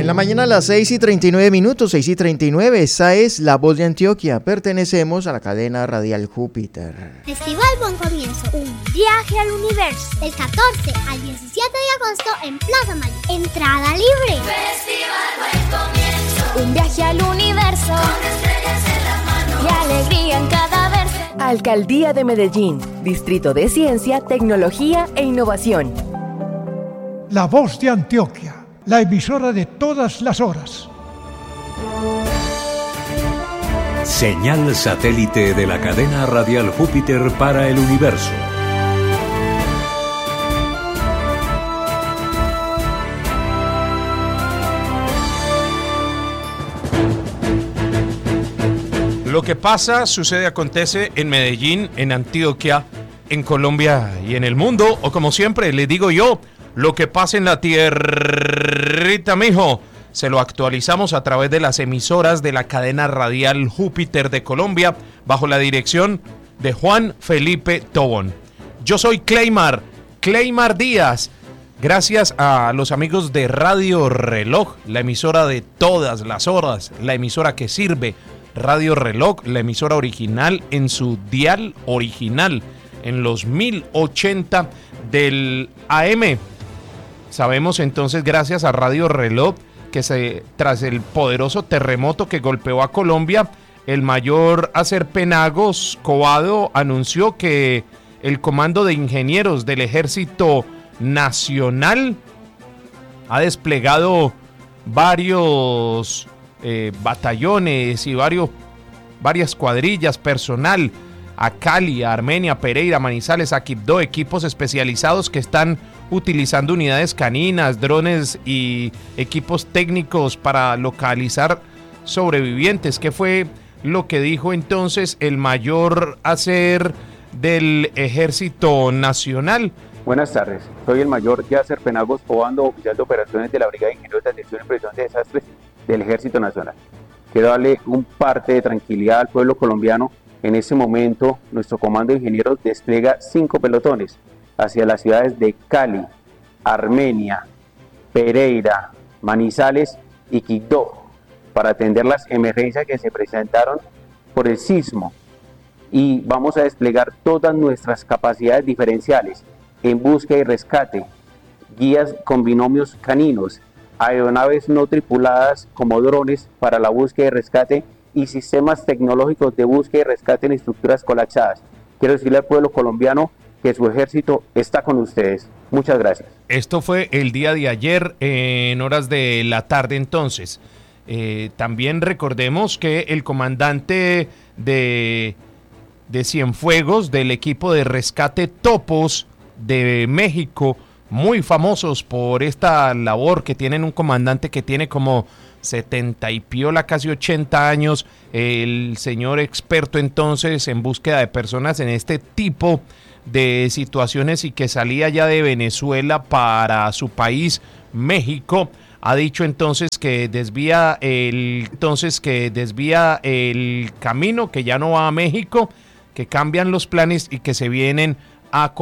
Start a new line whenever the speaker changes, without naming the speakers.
la mañana a las 6:39, 6:39, esa es La Voz de Antioquia. Pertenecemos a la cadena radial Júpiter.
Festival Buen Comienzo, un viaje al universo, del 14 al 17 de agosto en Plaza Mayor. Entrada libre.
Festival Buen Comienzo,
un viaje al universo,
con estrellas en las manos
y alegría en cada verso.
Alcaldía de Medellín, Distrito de Ciencia, Tecnología e Innovación.
La Voz de Antioquia, la emisora de todas las horas.
Señal satélite de la cadena radial Júpiter para el universo.
Lo que pasa, sucede, acontece en Medellín, en Antioquia, en Colombia y en el mundo, o como siempre le digo yo, lo que pasa en la tierrita, mijo, se lo actualizamos a través de las emisoras de la cadena radial Júpiter de Colombia, bajo la dirección de Juan Felipe Tobón. Yo soy Cleymar Díaz. Gracias a los amigos de Radio Reloj, la emisora de todas las horas, la emisora que sirve. Radio Reloj, la emisora original en su dial original, en los 1080 del AM. Sabemos entonces, gracias a Radio Reloj, que tras el poderoso terremoto que golpeó a Colombia, el mayor Acer Penagos Covado anunció que el Comando de Ingenieros del Ejército Nacional ha desplegado varios batallones y varias cuadrillas, personal a Cali, a Armenia, Pereira, Manizales, a Quibdó, equipos especializados que están utilizando unidades caninas, drones y equipos técnicos para localizar sobrevivientes. ¿Qué fue lo que dijo entonces el mayor Acer del Ejército Nacional?
Buenas tardes, soy el mayor Yacer Penagos Cobando, oficial de operaciones de la Brigada de Ingenieros de Atención y Prevención de Desastres del Ejército Nacional. Quiero darle un parte de tranquilidad al pueblo colombiano. En este momento, nuestro Comando de Ingenieros despliega 5 pelotones hacia las ciudades de Cali, Armenia, Pereira, Manizales y Quibdó para atender las emergencias que se presentaron por el sismo. Y vamos a desplegar todas nuestras capacidades diferenciales en búsqueda y rescate, guías con binomios caninos, aeronaves no tripuladas como drones para la búsqueda y rescate y sistemas tecnológicos de búsqueda y rescate en estructuras colapsadas. Quiero decirle al pueblo colombiano que su ejército está con ustedes. Muchas gracias.
Esto fue el día de ayer en horas de la tarde entonces. También recordemos que el comandante de Cienfuegos del equipo de rescate Topos de México, muy famosos por esta labor, que tienen un comandante que tiene como 70 y piola, casi 80 años, el señor experto entonces en búsqueda de personas en este tipo de situaciones y que salía ya de Venezuela para su país, México, ha dicho entonces que desvía el camino, que ya no va a México, que cambian los planes y que se vienen a